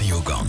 Radio Gong.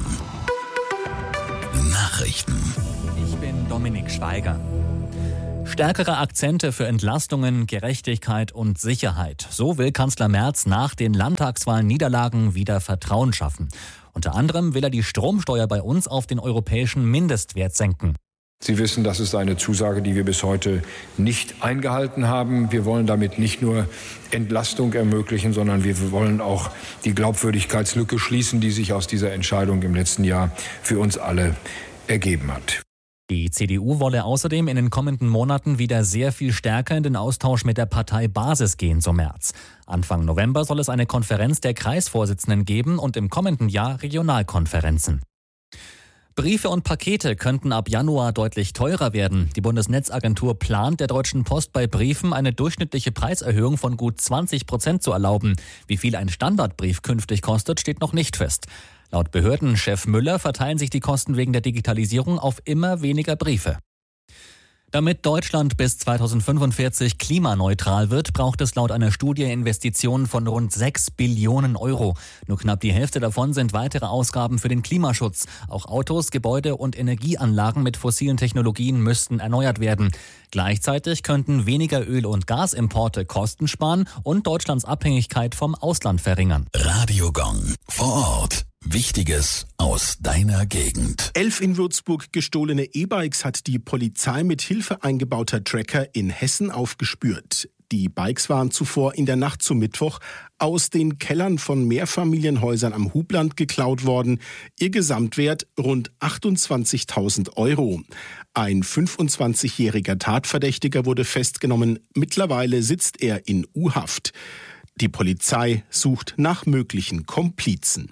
Nachrichten. Ich bin Dominik Schweiger. Stärkere Akzente für Entlastungen, Gerechtigkeit und Sicherheit. So will Kanzler Merz nach den Landtagswahlniederlagen wieder Vertrauen schaffen. Unter anderem will er die Stromsteuer bei uns auf den europäischen Mindestwert senken. Sie wissen, das ist eine Zusage, die wir bis heute nicht eingehalten haben. Wir wollen damit nicht nur Entlastung ermöglichen, sondern wir wollen auch die Glaubwürdigkeitslücke schließen, die sich aus dieser Entscheidung im letzten Jahr für uns alle ergeben hat. Die CDU wolle außerdem in den kommenden Monaten wieder sehr viel stärker in den Austausch mit der Parteibasis gehen, so Merz. Anfang November soll es eine Konferenz der Kreisvorsitzenden geben und im kommenden Jahr Regionalkonferenzen. Briefe und Pakete könnten ab Januar deutlich teurer werden. Die Bundesnetzagentur plant, der Deutschen Post bei Briefen eine durchschnittliche Preiserhöhung von gut 20% zu erlauben. Wie viel ein Standardbrief künftig kostet, steht noch nicht fest. Laut Behördenchef Müller verteilen sich die Kosten wegen der Digitalisierung auf immer weniger Briefe. Damit Deutschland bis 2045 klimaneutral wird, braucht es laut einer Studie Investitionen von rund 6 Billionen Euro. Nur knapp die Hälfte davon sind weitere Ausgaben für den Klimaschutz. Auch Autos, Gebäude und Energieanlagen mit fossilen Technologien müssten erneuert werden. Gleichzeitig könnten weniger Öl- und Gasimporte Kosten sparen und Deutschlands Abhängigkeit vom Ausland verringern. Radio Gong. Vor Ort. Wichtiges aus deiner Gegend. 11 in Würzburg gestohlene E-Bikes hat die Polizei mit Hilfe eingebauter Tracker in Hessen aufgespürt. Die Bikes waren zuvor in der Nacht zum Mittwoch aus den Kellern von Mehrfamilienhäusern am Hubland geklaut worden. Ihr Gesamtwert rund 28.000 Euro. Ein 25-jähriger Tatverdächtiger wurde festgenommen. Mittlerweile sitzt er in U-Haft. Die Polizei sucht nach möglichen Komplizen.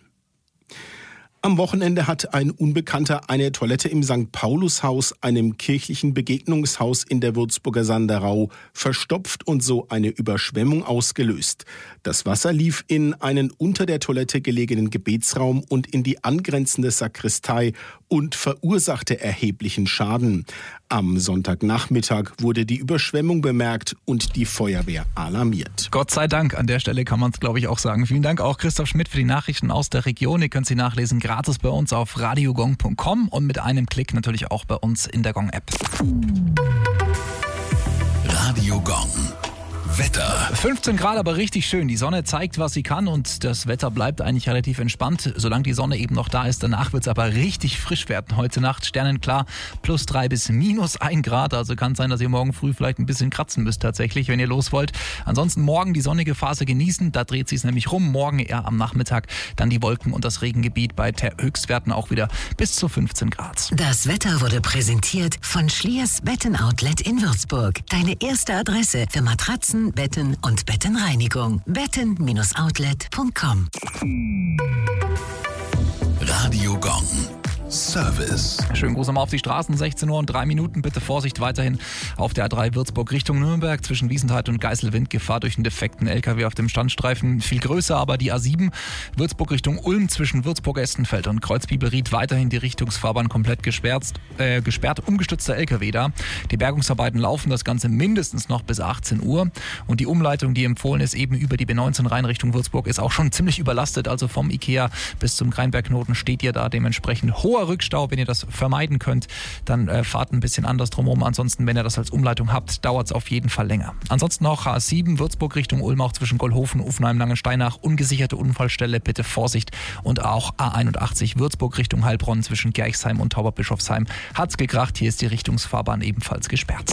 Am Wochenende hat ein Unbekannter eine Toilette im St. Paulushaus, einem kirchlichen Begegnungshaus in der Würzburger Sanderau, verstopft und so eine Überschwemmung ausgelöst. Das Wasser lief in einen unter der Toilette gelegenen Gebetsraum und in die angrenzende Sakristei und verursachte erheblichen Schaden. Am Sonntagnachmittag wurde die Überschwemmung bemerkt und die Feuerwehr alarmiert. Gott sei Dank, an der Stelle kann man es, glaube ich, auch sagen. Vielen Dank auch Christoph Schmidt für die Nachrichten aus der Region. Ihr könnt sie nachlesen gratis bei uns auf radiogong.com und mit einem Klick natürlich auch bei uns in der Gong-App. Radio Gong. Wetter. 15 Grad, aber richtig schön. Die Sonne zeigt, was sie kann und das Wetter bleibt eigentlich relativ entspannt, solange die Sonne eben noch da ist. Danach wird es aber richtig frisch werden. Heute Nacht sternenklar, +3 bis -1 Grad. Also kann es sein, dass ihr morgen früh vielleicht ein bisschen kratzen müsst tatsächlich, wenn ihr los wollt. Ansonsten morgen die sonnige Phase genießen. Da dreht sich es nämlich rum. Morgen eher am Nachmittag dann die Wolken und das Regengebiet bei Höchstwerten auch wieder bis zu 15 Grad. Das Wetter wurde präsentiert von Schliers Betten-Outlet in Würzburg. Deine erste Adresse für Matratzen, Betten und Bettenreinigung. Betten-Outlet.com. Radio Gong. Service. Schönen Gruß nochmal auf die Straßen, 16 Uhr und 3 Minuten. Bitte Vorsicht weiterhin auf der A3 Würzburg Richtung Nürnberg zwischen Wiesenthal und Geiselwind. Gefahr durch einen defekten LKW auf dem Standstreifen. Viel größer aber die A7 Würzburg Richtung Ulm zwischen Würzburg-Estenfeld und Kreuzbibelried. Weiterhin die Richtungsfahrbahn komplett gesperrt. Umgestützter LKW da. Die Bergungsarbeiten laufen das Ganze mindestens noch bis 18 Uhr. Und die Umleitung, die empfohlen ist, eben über die B19 rein Richtung Würzburg, ist auch schon ziemlich überlastet. Also vom Ikea bis zum Kreinbergknoten steht ihr da dementsprechend hoher Rückstau. Wenn ihr das vermeiden könnt, dann fahrt ein bisschen anders drumherum. Ansonsten, wenn ihr das als Umleitung habt, dauert es auf jeden Fall länger. Ansonsten noch A7 Würzburg Richtung Ulm, auch zwischen Goldhofen, Uffenheim, Langensteinach. Ungesicherte Unfallstelle, bitte Vorsicht. Und auch A81 Würzburg Richtung Heilbronn zwischen Gerchsheim und Tauberbischofsheim. Hat's gekracht, hier ist die Richtungsfahrbahn ebenfalls gesperrt.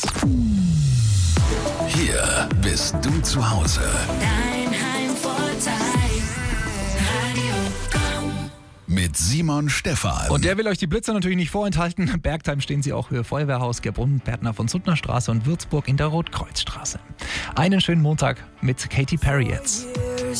Hier bist du zu Hause. Dein Heimvorteil. Radio Gong. Mit Simon Stephan. Und der will euch die Blitzer natürlich nicht vorenthalten. Bergheim stehen sie auch Höhe Feuerwehrhaus, Gerbrunnen, Bertner von Suttner Straße und Würzburg in der Rotkreuzstraße. Einen schönen Montag mit Katy Perry jetzt.